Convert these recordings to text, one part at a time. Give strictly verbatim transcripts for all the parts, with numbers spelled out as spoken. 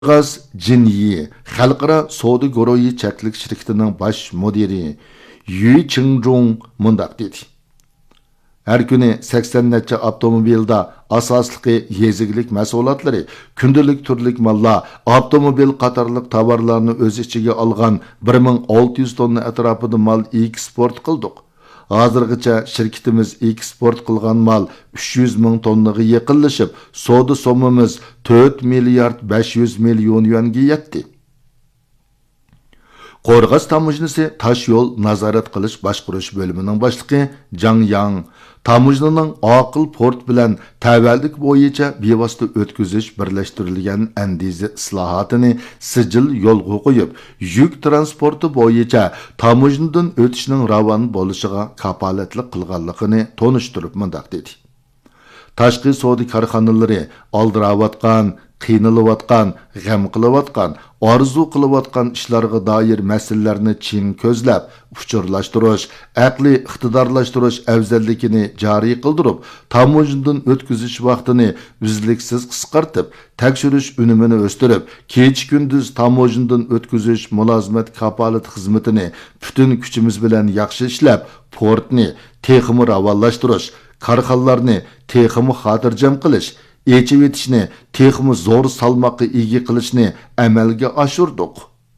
Gaz Jinyi Xalqaro savdo guruhi cheklik shirkatining bosh mudiri Yu Qingzhong mundaq dedi. Her kuni sakson necha avtomobilda asosliqi yezigilik mahsulotlari, kundalik turlik mallar, avtomobil qatorliq tovarlarni o'z ichiga olgan bir ming olti yuz tonna atrofida mal eksport qildik. Hozirgacha shirkatimiz eksport qilgan mal uch yuz ming tonnaga yaqinlashib, savdo sommamiz to'rt milliard besh yuz million yuanga yetdi. Qo'rg'as tamujnisi tash yo'l nazorat qilish boshqarish bo'limining boshlig'i Jang Yang tamujnining aql port bilan tavallik bo'yicha bevosita o'tkazish birlashtirilgan andizi islohotini sijil yo'lga qo'yib, yuk transporti bo'yicha tamujnidan o'tishning ravon bo'lishiga kapolatlik qilganligini tonishtirib mundaq dedi. Tashqi savdo korxonalari oldirayotgan, qiynalayotgan, g'am qilayotgan, orzu qilayotgan ishlarga doir masalalarni chin ko'zlab, uchurlashtirish, aqliy iqtidorlashtirish afzalligini joriy qildirib, tamojindan o'tkazish vaqtini uzluksiz qisqartib, tekshirish unumini o'stirib, kech-kunduz tamojindan o'tkazish mulozimat kapolat xizmatini butun kuchimiz bilan yaxshi ishlab, portni texmi ravonlashtirish, korxonlarni texmi xotirjam qilish, echib etishni, texmi zo'r salmoqqa ega qilishni amalga oshirdik.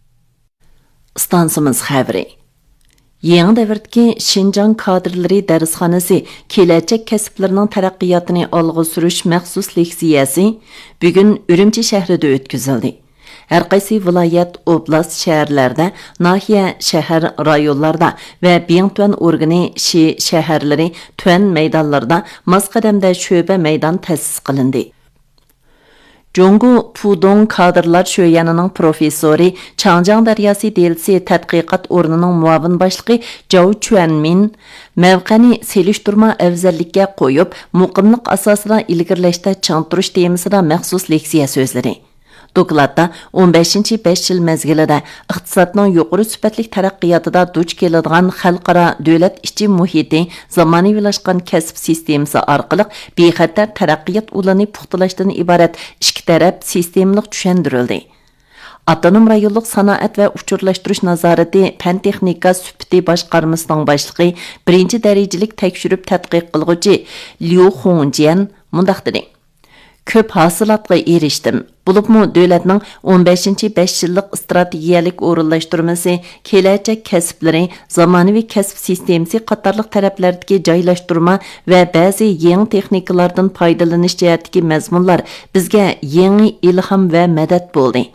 Stansimiz xabari. Yangi davrdagi Xinjiang kadrlari darsxonasi kelajak kasblarining taraqqiyotini olg'a surish maxsus leksiyasi bugun Urumchi shahrida o'tkazildi. Her qaysi viloyat, oblast, shaharlarda, nahiya, shahar, rayonlarda va Biyangtuan organi shi shaharlari tuan maydonlarda masqadamda sho'ba maydon ta'sis qilindi. Jongu Pudong kadrlar sho'yanining professori, Changjiang daryosi delsi tadqiqot o'rnining muavin boshlig'i Zhao Chuanmin mavqani selishtirma afzallikka qo'yib, muqimlik asosida ilgirlashda chang turish temasida maxsus leksiya so'zladi. Dokladda o'n beshinchi besh yil mezgilida iqtisodning yuqori sifatli taraqqiyotida duch keladigan xalqaro davlat ichi muhiti zamonaviylashgan kasb sistemasi orqali bexatar taraqqiyot yo'lini puxtalashdan iborat ikki taraf sistemlik tushuntirildi. Avtonom rayonlik sanoat va uchurlashtirish nazorati fan texnika sufati boshqarmasining boshlig'i birinchi darajalik tekshirib tadqiq qilguvchi Liu Hongjian mundaq dedi. Ko'p hasilatga erishdim. Bulubmu davlatning o'n beshinchi besh yillik strategiyalik o'rinlashtirmasi, kelajak kasblari, zamonaviy kasb sistemasi qatorliq taraflardagi joylashtirma va ba'zi yangi texnikalardan foydalanish jihatidagi mazmunlar bizga yangi ilhom va madad bo'ldi.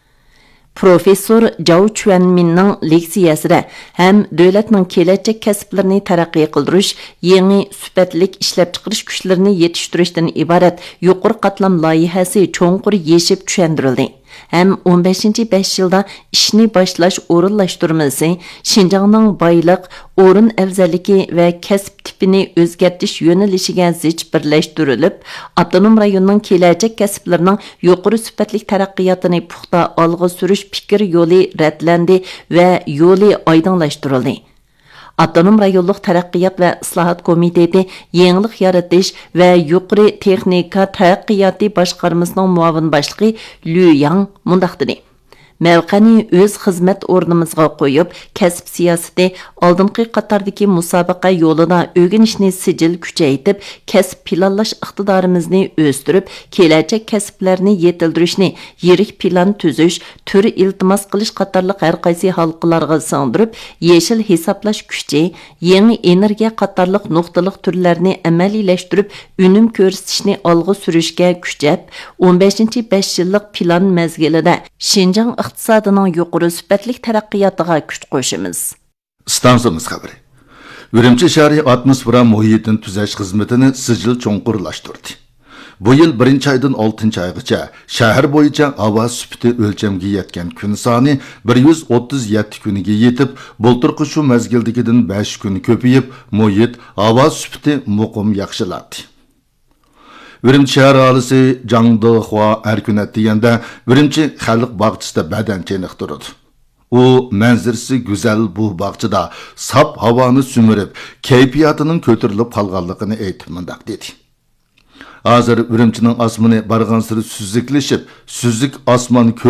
Professor Zhao Chuanminning leksiyasida ham davlatning kelajak kasblarini taraqqiy qildirish, yangi sifatlik ishlab chiqarish kuchlarini yetishtirishdan iborat yuqori qatlam loyihasi cho'nqur yeshib tushuntirildi. Hem o'n beshinchi besh yilda ishni boshlash o'rinlashtirmasi, Xinjiangning boyliq, o'rin afzalligi va kasb tipini o'zgartirish yo'nalishiga zich birlashtirilib, avtonom rayonning kelajak kasblarining yuqori sifatli taraqqiyotini puxta olg'a surish fikr yo'li ratlandi va yo'li oydinlashtirildi. Avtonom rayonlik taraqqiyot va islohot komiteti yangilik yaratish va yuqori texnika taraqqiyoti boshqarmasining muavin boshlig'i Liu Yang mundaq dedi. Mavqani o'z xizmat o'rnimizga qo'yib, kasb siyosati oldingi qatordagi musobaqa yo'lida o'rganishni sijil kuchaytirib, kasb planlash iqtidorimizni o'stirib, kelajak kasblarni yetildirishni, yirik plan tuzish, tur iltimos qilish qatorliq har qaysi halqalarga singdirib, yeshil hisoblash kuchi, yangi energiya qatorliq nuqtaliq turlarni amaliylashtirib, unum ko'rsatishni olg'a surishga kuchab, o'n beshinchi besh yillik plan mezgilida Xinjiang iqtisodining yuqori sifatli taraqqiyotiga kuch qo'shimiz. Stansimiz xabari. Urumchi shahri atmosfera muhitini tuzash xizmatini sijil cho'nqurlashtirdi. Bu yil birinchi oydan oltinchi oygacha shahar bo'yicha havo sifati o'lchamga yetgan kun soni bir yuz o'ttiz yetti kuniga yetib, bulturqi shu mezgildagidan besh kun ko'payib, muhit havo sifati muqim yaxshilandi. Urumchi shahar aholisi Jangdehua erkunat deganda Urumchi xalq bog'chisida badan cheniqtirdi. U manzarasi go'zal bu bog'chida sap havoni sumirib, kayfiyatining ko'tarilib qolganligini aytib mundaq dedi. Hozir Urumchining osmoni barg'ansiri suzliklashib, suzlik osmon